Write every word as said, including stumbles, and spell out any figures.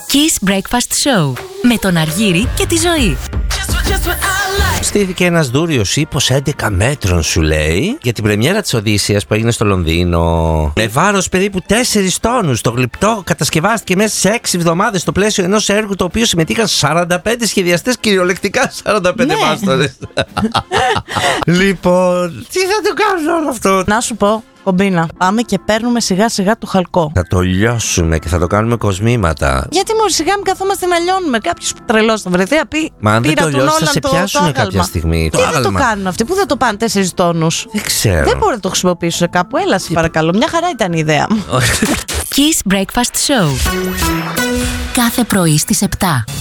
Kiss Breakfast Show με τον Αργύρη και τη Ζωή. Στήθηκε ένας δούριος ύπος έντεκα μέτρων, σου λέει, για την πρεμιέρα της Οδύσσειας που έγινε στο Λονδίνο. Με βάρος περίπου τέσσερις τόνους. Το γλυπτό κατασκευάστηκε μέσα σε έξι εβδομάδες στο πλαίσιο ενός έργου το οποίο συμμετείχαν σαράντα πέντε σχεδιαστές, κυριολεκτικά σαράντα πέντε Ναι. μάστορες. Λοιπόν, τι θα το κάνουμε όλο αυτό? Να σου πω, κομπίνα, πάμε και παίρνουμε σιγά σιγά το χαλκό. Θα το λιώσουμε και θα το κάνουμε κοσμήματα. Γιατί μόλις σιγά μην καθόμαστε να λιώνουμε. Κάποιος τρελός θα βρεθεί, θα πει. Μα αν δεν πήρα το τον λιώσεις θα Όλαν σε το- πιάσουν το κάποια άγαλμα. στιγμή. Τι Το θα το άγαλμα. κάνουν αυτοί, πού θα το πάνε τέσσερις τόνους? Δεν ξέρω. Δεν μπορώ να το χρησιμοποιήσω σε κάπου. Έλα, σε παρακαλώ. Μια χαρά ήταν η ιδέα μου. Kiss Breakfast Show. Κάθε πρωί στις επτά.